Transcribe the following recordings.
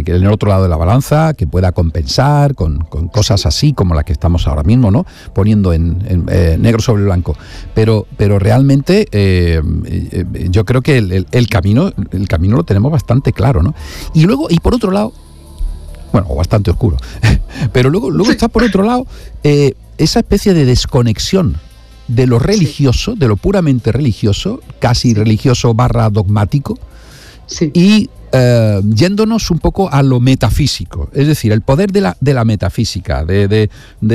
en el otro lado de la balanza, que pueda compensar con cosas así como las que estamos ahora mismo, ¿no? Poniendo en negro sobre blanco. Pero realmente yo creo que el camino lo tenemos bastante claro, ¿no? Y luego, y por otro lado, bueno, bastante oscuro, pero luego está por otro lado esa especie de desconexión de lo religioso, de lo puramente religioso, casi religioso / dogmático, y yéndonos un poco a lo metafísico, es decir, el poder de la metafísica, de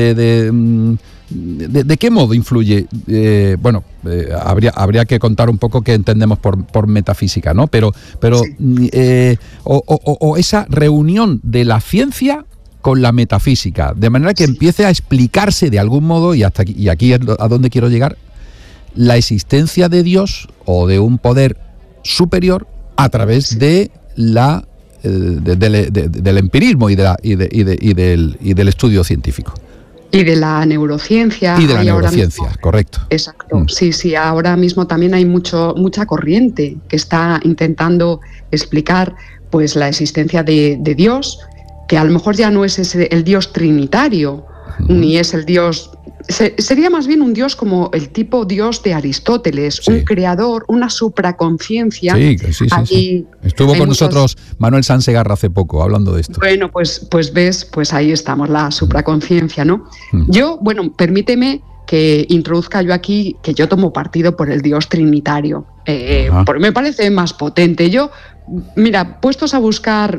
qué modo influye. Habría que contar un poco qué entendemos por metafísica, ¿no? Pero esa reunión de la ciencia con la metafísica, de manera que empiece a explicarse de algún modo, y aquí es a donde quiero llegar, la existencia de Dios o de un poder superior a través de del empirismo y del estudio científico. Y de la neurociencia. Y de la neurociencia, mismo, correcto. Exacto, sí, ahora mismo también hay mucha corriente que está intentando explicar pues la existencia de Dios, que a lo mejor ya no es el Dios trinitario, ni es el Dios... Sería más bien un Dios como el tipo Dios de Aristóteles, un creador, una supraconciencia. Sí. Estuvo con nosotros Manuel Sansegarra hace poco, hablando de esto. Bueno, pues ves, pues ahí estamos, la supraconciencia, ¿no? Yo, permíteme que introduzca yo aquí que yo tomo partido por el Dios trinitario, porque me parece más potente. Yo, mira, puestos a buscar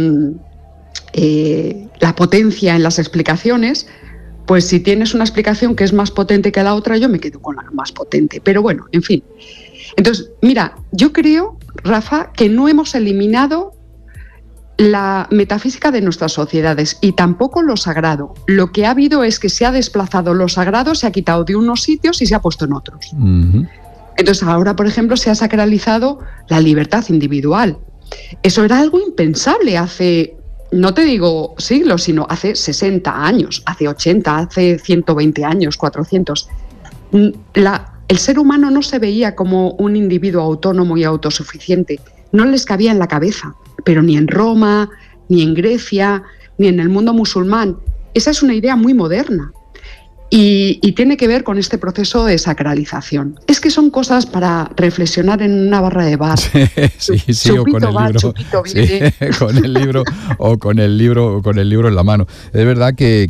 la potencia en las explicaciones, pues si tienes una explicación que es más potente que la otra, yo me quedo con la más potente. Pero bueno, en fin. Entonces, mira, yo creo, Rafa, que no hemos eliminado la metafísica de nuestras sociedades y tampoco lo sagrado. Lo que ha habido es que se ha desplazado lo sagrado, se ha quitado de unos sitios y se ha puesto en otros. Entonces ahora, por ejemplo, se ha sacralizado la libertad individual. Eso era algo impensable hace... No te digo siglos, sino hace 60 años, hace 80, hace 120 años, 400. El ser humano no se veía como un individuo autónomo y autosuficiente. No les cabía en la cabeza, pero ni en Roma, ni en Grecia, ni en el mundo musulmán. Esa es una idea muy moderna. Y tiene que ver con este proceso de sacralización. Es que son cosas para reflexionar en una barra de bar. Sí, o con el libro. Con el libro o con el libro en la mano. Es verdad que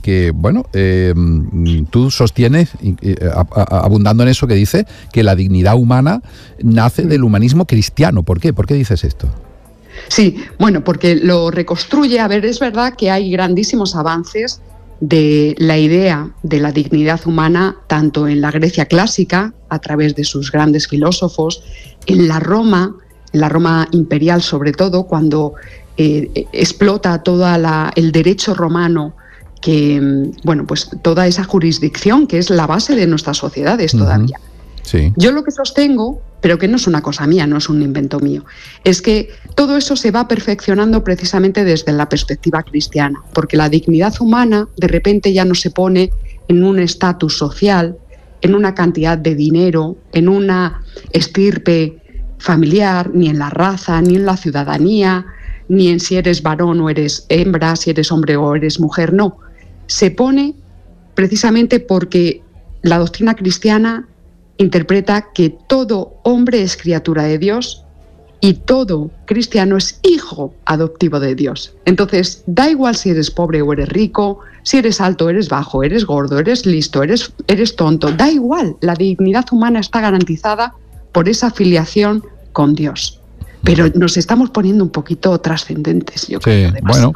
tú sostienes, abundando en eso que dice, que la dignidad humana nace del humanismo cristiano. ¿Por qué? ¿Por qué dices esto? Sí, porque lo reconstruye. A ver, es verdad que hay grandísimos avances de la idea de la dignidad humana, tanto en la Grecia clásica, a través de sus grandes filósofos, en la Roma imperial sobre todo, cuando explota todo el derecho romano, que, pues toda esa jurisdicción que es la base de nuestras sociedades todavía. Sí. Yo lo que sostengo, pero que no es una cosa mía, no es un invento mío, es que todo eso se va perfeccionando precisamente desde la perspectiva cristiana, porque la dignidad humana de repente ya no se pone en un estatus social, en una cantidad de dinero, en una estirpe familiar, ni en la raza, ni en la ciudadanía, ni en si eres varón o eres hembra, si eres hombre o eres mujer, no. Se pone precisamente porque la doctrina cristiana interpreta que todo hombre es criatura de Dios y todo cristiano es hijo adoptivo de Dios. Entonces, da igual si eres pobre o eres rico, si eres alto o eres bajo, eres gordo, eres listo, eres tonto, da igual. La dignidad humana está garantizada por esa filiación con Dios. Pero nos estamos poniendo un poquito trascendentes, yo creo. Bueno,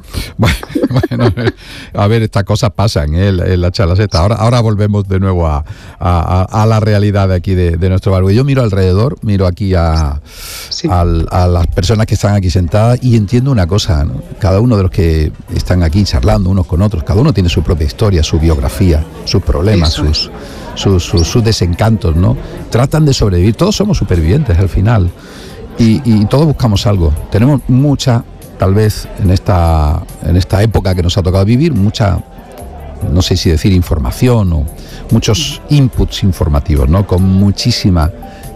a ver, estas cosas pasan en la charla esta. Ahora volvemos de nuevo a la realidad de aquí de nuestro barrio. Yo miro alrededor, miro aquí a las personas que están aquí sentadas y entiendo una cosa, ¿no? Cada uno de los que están aquí charlando unos con otros, cada uno tiene su propia historia, su biografía, sus problemas, sus desencantos, ¿no? Tratan de sobrevivir, todos somos supervivientes al final. Y todos buscamos algo. Tenemos mucha, tal vez en esta época que nos ha tocado vivir, mucha, no sé si decir información o muchos inputs informativos, ¿no? Con muchísima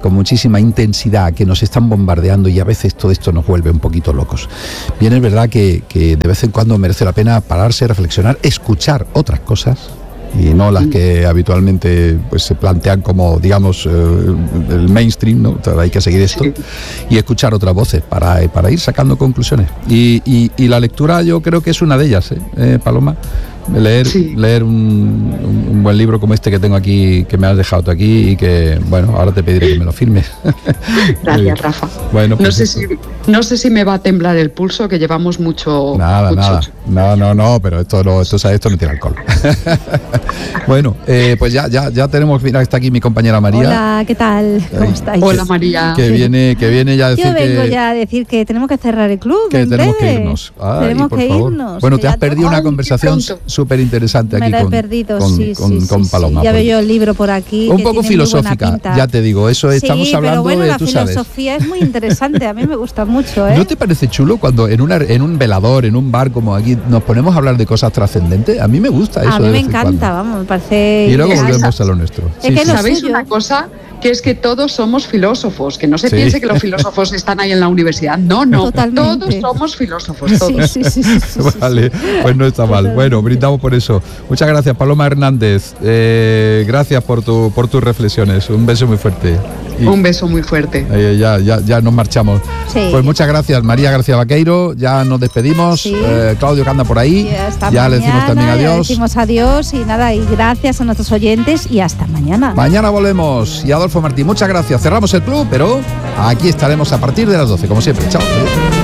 con muchísima intensidad, que nos están bombardeando y a veces todo esto nos vuelve un poquito locos. Bien, es verdad que de vez en cuando merece la pena pararse, reflexionar, escuchar otras cosas y no las que habitualmente pues se plantean como, digamos, el mainstream, ¿no? Hay que seguir esto, y escuchar otras voces para ir sacando conclusiones. Y la lectura yo creo que es una de ellas, Paloma. Leer un buen libro como este que tengo aquí, que me has dejado tú aquí, y que, bueno, ahora te pediré que me lo firmes. Gracias, Rafa. Bueno, pues no sé si me va a temblar el pulso, que llevamos mucho... Nada. No, pero esto no tiene alcohol. Bueno, pues ya tenemos, mira, está aquí mi compañera María. Hola, ¿qué tal? ¿Cómo estáis? Hola, María. Que viene ya a decir Yo vengo ya a decir que tenemos que cerrar el club. Que tenemos que irnos. Tenemos que irnos. Bueno, te has perdido una conversación súper interesante aquí con Paloma. Ya veo yo el libro por aquí. Un poco filosófica, ya te digo, eso estamos hablando pero bueno, de, la tú sabes. filosofía es muy interesante, a mí me gusta mucho, ¿No te parece chulo cuando en un velador, en un bar como aquí, nos ponemos a hablar de cosas trascendentes? A mí me gusta eso. A mí me encanta, vamos, me parece... Y luego volvemos a lo nuestro. ¿Sabéis una cosa? Que es que todos somos filósofos, que no se piense que los filósofos están ahí en la universidad. No, totalmente. Todos somos filósofos, todos. Sí. Vale, pues no está mal. Bueno, brindamos por eso. Muchas gracias, Paloma Hernández. Gracias por tus reflexiones. Un beso muy fuerte. Un beso muy fuerte. Ya nos marchamos. Sí. Pues muchas gracias, María García Vaqueiro. Ya nos despedimos. Sí. Claudio, que anda por ahí. Ya le decimos también adiós. Le decimos adiós y nada, y gracias a nuestros oyentes y hasta mañana. Mañana volvemos. Y Adolfo Martín, muchas gracias. Cerramos el club, pero aquí estaremos a partir de las 12, como siempre. Chao.